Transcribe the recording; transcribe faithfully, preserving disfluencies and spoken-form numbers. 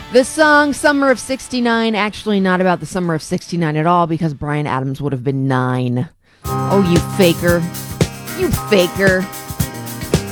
The song Summer of sixty-nine, actually not about the summer of sixty-nine at all, because Bryan Adams would have been nine. Oh, you faker. You faker.